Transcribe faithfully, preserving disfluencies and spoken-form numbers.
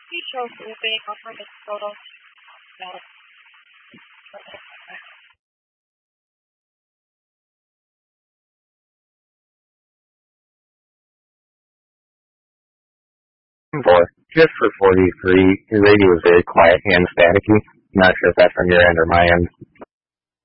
He chose Ube over the photo. No. Four. Just for forty-three, your radio was very quiet and staticky. Not sure if that's on your end or my end.